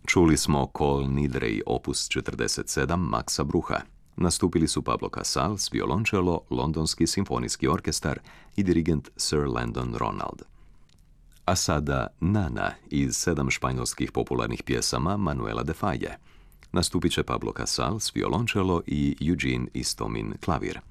Čuli smo Kol Nidre opus 47 Maxa Brucha. Nastupili su Pablo Casals, violončelo, Londonski simfonijski orkestar i dirigent Sir Landon Ronald. A sada Nana iz 7 španjolskih popularnih pjesama Manuela de Faye. Nastupit će Pablo Casals, violončelo i Eugene Istomin, klavir.